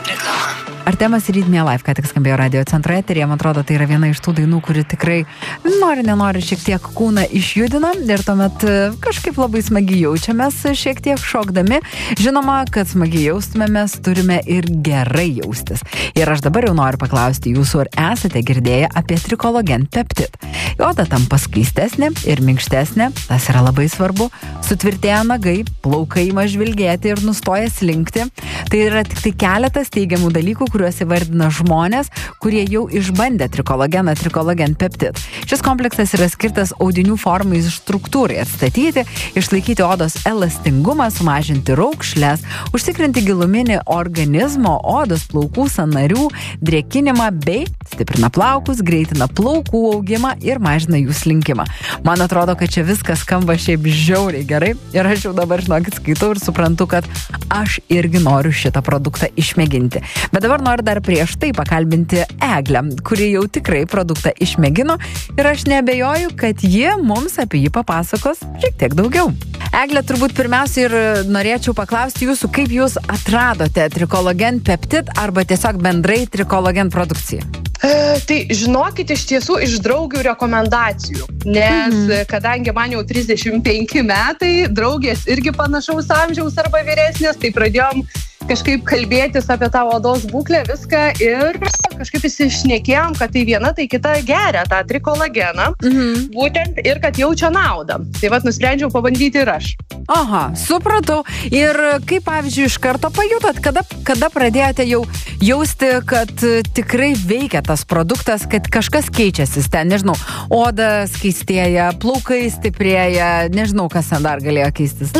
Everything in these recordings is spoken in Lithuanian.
Artemas ir Rytmė Live, ką tik skambėjo radio centro eteryje, man atrodo, tai yra viena iš tų dainų, kuri tikrai nenori šiek tiek kūną išjudina ir tuomet kažkaip labai smagiai jaučiamės šiek tiek šokdami. Žinoma, kad smagiai jaustumėmės, turime ir gerai jaustis. Ir aš dabar jau noriu paklausti jūsų, ar esate girdėję apie Trikologen peptid. Oda tampa skaistesnė ir minkštesnė, tas yra labai svarbu. Sutvirtėja nagai, plaukai ima žvilgėti ir nustoja slinkti. Tai yra tik tai keletas teigiamų dalykų, kuriuos įvardina žmonės, kurie jau išbandė Trikologen peptid. Šis kompleksas yra skirtas audinių formai struktūrai atstatyti, išlaikyti odos elastingumą, sumažinti raukšles, užtikrinti giluminį organizmo, odos, plaukų, sąnarių drėkinimą bei stiprina plaukus, greitina plaukų augimą ir mažina jų slinkimą. Man atrodo, kad čia viskas skamba šiaip žiauriai gerai ir aš jau dabar, žinokit, skaitau ir suprantu, kad aš irgi noriu šitą produktą išmėginti. Bet dabar noriu dar prieš tai pakalbinti Eglę, kuri jau tikrai produktą išmėgino ir aš neabejoju, kad ji mums apie jį papasakos šiek tiek daugiau. Eglė, turbūt pirmiausia ir norėčiau paklausti jūsų, kaip jūs atradote Trikologen peptid arba tiesiog bendrai Trikologen produkciją? Tai žinokit, iš tiesų iš draugių rekomendacijų, nes kadangi man jau 35 metai, draugės irgi panašaus amžiaus arba vyresnės, tai pradėjom kažkaip kalbėtis apie tą odos būklę, viską ir kažkaip įsišnekėjom, kad tai viena, tai kita geria tą Trikologeną, būtent ir kad jaučia naudą. Tai vat nusprendžiau pabandyti ir aš. Aha, supratau. Ir kaip, pavyzdžiui, iš karto pajutot, kada pradėjote jau jausti, kad tikrai veikia tas produktas, kad kažkas keičiasi ten, nežinau, oda skaistėja, plaukai stiprėja, nežinau, kas ten dar galėjo keistis.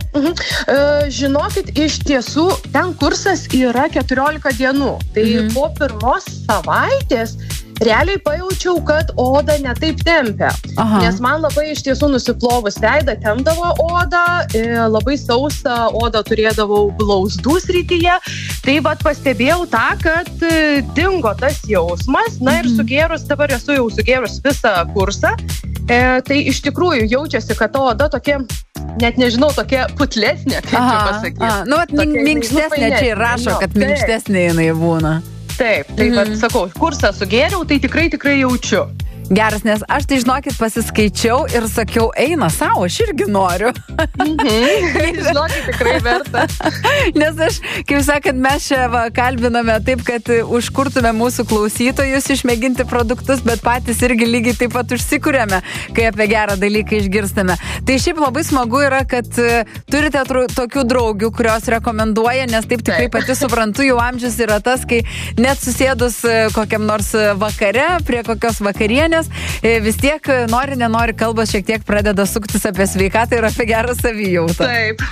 Žinokit, iš tiesų, ten kursas yra 14 dienų. Tai po pirmos savaitės realiai pajaučiau, kad oda netaip tempia. Nes man labai iš tiesų nusiplovus veidą tempdavo odą, labai sausą odą turėdavau blauzdų srityje. Tai vat pastebėjau tą, kad dingo tas jausmas. Na ir sugėrus, dabar esu jau sugėrus visą kursą. Tai iš tikrųjų jaučiasi, kad ta oda tokia, net nežinau, tokia putlesnė, kaip čia pasakyti. Nu, minkštesnė čia ir rašo, kad minkštesnė jinai būna. Taip, tai vat sakau, kursą sugėriau, tai tikrai jaučiu. Geras, nes aš tai, žinokit, pasiskaičiau ir sakiau, eina savo, aš irgi noriu. Žinokit, tikrai verta. Nes aš, kaip sakant, mes čia kalbiname taip, kad užkurtume mūsų klausytojus išmėginti produktus, bet patys irgi lygiai taip pat užsikuriame, kai apie gerą dalyką išgirstame. Tai šiaip labai smagu yra, kad turite tokių draugių, kurios rekomenduoja, nes taip tikrai pati suprantu, jau amžius yra tas, kai net susėdus kokiam nors vakare, prie kokios vakarienės, vis tiek nenori kalbos šiek tiek pradeda suktis apie sveikatą ir apie gerą savijautą.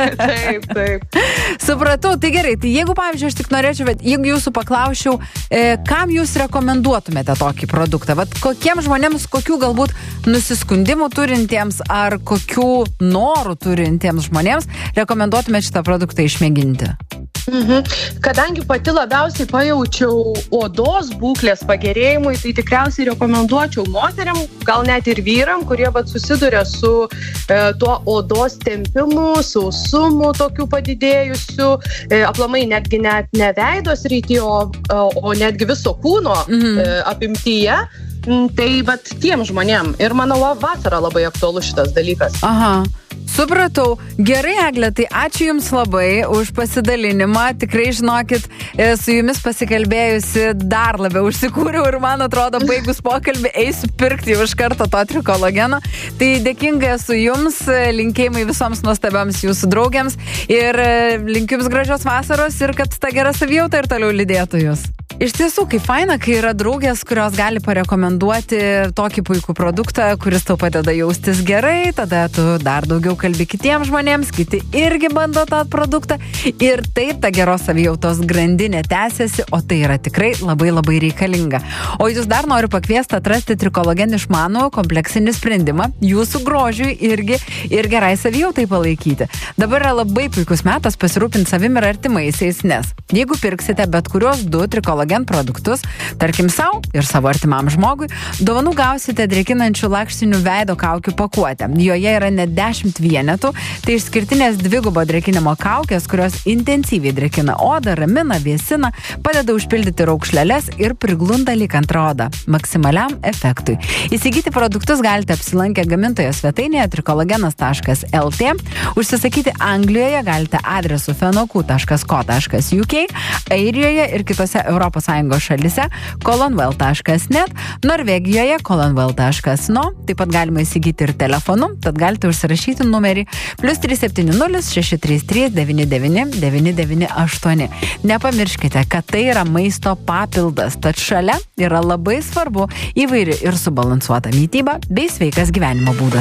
Taip. Supratau, tai gerai, tai jeigu, pavyzdžiui, aš tik norėčiau, bet jeigu jūsų paklausčiau, kam jūs rekomenduotumėte tokį produktą? Vat kokiem žmonėms, kokių galbūt nusiskundimų turintiems ar kokių norų turintiems žmonėms rekomenduotumėte šitą produktą išmėginti? Kadangi pati labiausiai pajaučiau odos būklės pagerėjimui, tai tikriausiai rekomenduočiau moteriam, gal net ir vyram, kurie susiduria su tuo odos tempimu, sausumu tokiu padidėjusiu, aplamai netgi net ne veido srityje, o netgi viso kūno apimtyje. Tai vat tiem žmonėm. Ir manau, vasarą labai aktualus šitas dalykas. Aha. Supratau. Gerai, Eglė, tai ačiū Jums labai už pasidalinimą. Tikrai, žinokit, su Jumis pasikalbėjusi dar labiau užsikūriau ir man atrodo, baigus pokalbį eisiu pirkti jau iš karto to Trikologeno. Tai dėkinga esu Jums, linkėjimai visoms nuostabioms Jūsų draugiams ir linkiu Jums gražios vasaros ir kad ta gera savijauta ir toliau lydėtų Jūs. Iš tiesų, kaip faina, kai yra draugės, kurios gali parekomenduoti tokį puikų produktą, kuris tau padeda jaustis gerai, tada tu dar daugiau kalbi kitiems žmonėms, kiti irgi bando tą produktą ir taip ta geros savijautos grandinė tęsiasi, o tai yra tikrai labai labai reikalinga. O Jūs dar noriu pakviesti atrasti Trikologen išmanų kompleksinį sprendimą jūsų grožiui irgi ir gerai savijautai palaikyti. Dabar yra labai puikus metas pasirūpinti savim ir artimaisiais, nes jeigu pirksite bet kurios 2 Trikologen produktus, tarkim savo ir savo artimam žmogui, dovanų gausite drėkinančių lakštinių veido kaukių pakuotę. Joje yra net 10 vienetų. Tai išskirtinės dvigubo drėkinimo kaukės, kurios intensyviai drėkina odą, ramina, vėsina, padeda užpildyti raukšleles ir priglunda lyg antrą odą maksimaliam efektui. Įsigyti produktus galite apsilankę gamintojo svetainėje trikologenas.lt. Užsisakyti Anglijoje galite adresu fenoku.co.uk, Airijoje ir kitose ES šalise colonwell.net, Norvegijoje colonwell.no. Taip pat galima įsigyti ir telefonu, tad galite užsirašyti numerį +370 633 99 998. Nepamirškite, kad tai yra maisto papildas, tad šalia yra labai svarbu įvairi ir subalansuota mytyba bei sveikas gyvenimo būdas.